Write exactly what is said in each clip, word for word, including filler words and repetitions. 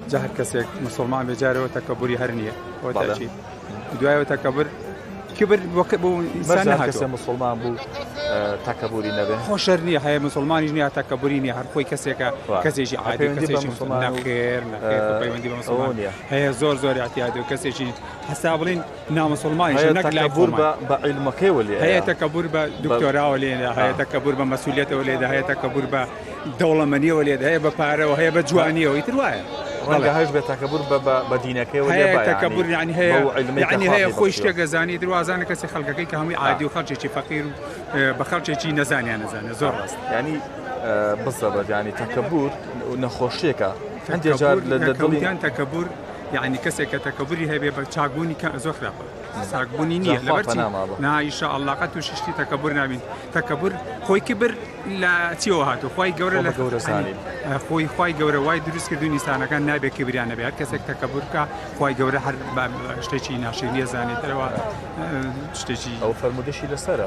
جا هەر کەسێک مسلمان بێجارەوە تەکەبوری هەر نییە بۆ تاچی دوایەوە تەکەبر کبر وەک بۆ ئینسان نەهاتووە مسلمان بوو تەکەبوری نەبێت خۆ شەر نییە هەیە مسلمانیش نییە تەکەبوری نییە هەر خۆی کەسێکە کەسێکی عادی کەسێکی نەخێر نەخێر پەیوەندی بە مسلمان هەیە زۆر زۆر احتیاجی و کەسێکی هەستا بڵین نامسلمانیش نەک لای تەکەبور بە عیلمەکەیەوە لێیە هەیە تەکەبور بە دکتۆراوە لێدە هەیە تەکەبور بە مەسئولیەتەوە لێدە هەیە تەکەبور بە دەوڵەمەندیەوە لێدە هەیە بە پارەوە هەیە بە جوانیەوە ئیتر وایە ڕەنگە هەش بێت تەکەبور بە دینەکەیەوە لێ هەیە تەکەبور یعنی هەیە یعنی هەیە خۆی شتێک دەزانی دروازانە کەسی خەڵکەکەی کە هەمووی عادی و خەڵکێکی فەقیر و بە خەڵکێکی نەزانیان نەزانێت زۆر ڕاست ینی بزەبەت ینی تەکەبور نەخۆشیێکە هەندێک جار لە دڵیان تەکەبور یعنی کەسێک کە تەکەبوری هەبێ بە چاکبوونی زۆر خراپە چاکبوونی نییە لەبەرچی نا ئینشاء الله قەت و شتی تەکەبور نابین تەکەبور خۆی کبر لە چیەوە هاتوو خۆی گەورە لە خۆی خۆی گەورە وای دروست کردو نیسانەکان نابێت کبریان نەبێت کەسێک تەکەبور کە خۆی گەورە هەر شتێکی ناشرینیە زانێتەوە شتێکی ئەو فەرمودەشی لەسەرە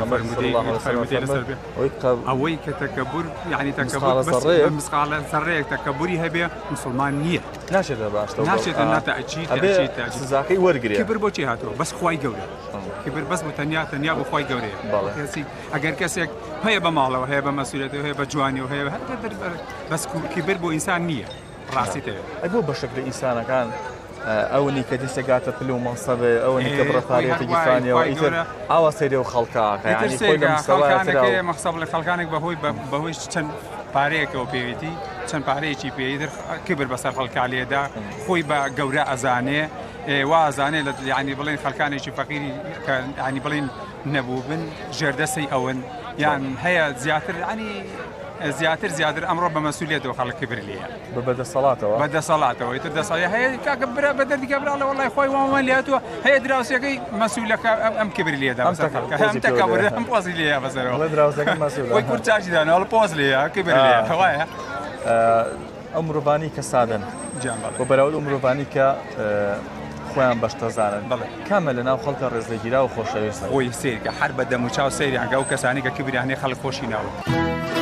ئەوەی کە تەکەبور یعنی تەکەبور مسقالە سەرڕێک تەکەبوری هەبێ مسلمان نییە ناشێتە باشتر ناشێتە ناتەعجیل سزاکەی وەرگرێ کبر بۆچی هاتووە بەس خۆی گەورە کبر بەس بۆ تەنیا تەنیا بۆ خۆی گەورەیە ئەگەر کەسێک هەیە بە ماڵەوە هەیە بە مەسئولیەتەوە هەیە بە جوانی و هەیە بەس کبر بۆ ئینسان نییە ڕاستی تەوێت ئەی بۆ بەشێک لە ئینسانەکان ئەوەنی کە دەستێگاتە پلو مەنسەبێ ئەوەنی کە بڕەپارێتێکی فانیەوە ئیتر ئاوا سەیرێ و خەڵکاکە یعنی خۆی لە مەسەڵەکەی مەخسەب لە خەڵکانێک بەهۆی بەهۆی چەند پارەیەکەوە پێوێتی چەند پارەیەکی پێیتر کبر بەسەر خەڵکا لێدا خۆی بە گەورە ئەزانێ وازانێ لە یعنی بڵێن خەڵکانێکی فەقیری کە ینی بڵێن نەبوو بن ژێردەسەی ئەون یان هەیە زیاتر ینی زیاتر زیاتر ئەمڕۆ بە مەسئولیەتەوە خەڵک کبر لێیە بە بەدەسەڵاتەوە بەدەسەڵاتەوە ئیتر دەسەڵی هەیە کاکە برا بە دەردیکە براڵە وەڵای خۆی وامە لێهاتووە هەیە دراوسەکەی مەسئولەکە ئەم کبر لێدا هەم تەکەبر هەم پۆزی لێیە بەسەرەوە دراوسەکە مەسئولە خۆی کورتچاشی دانا هەڵ پۆز لێیە کبر لێیە هەوایە ئەو مرۆڤانی کە سادەن بۆ بەراورد ئەو مرۆڤانی کە خۆیان بەشتەزانن کامە لە ناو خەڵکە ڕێزلەگیرا و خۆشەویستن خۆی سیر کە هەر بە دەم و چاو سەیریان کە ئەو کەسانی کە کبریان هەیە خەڵک خۆشی ناوە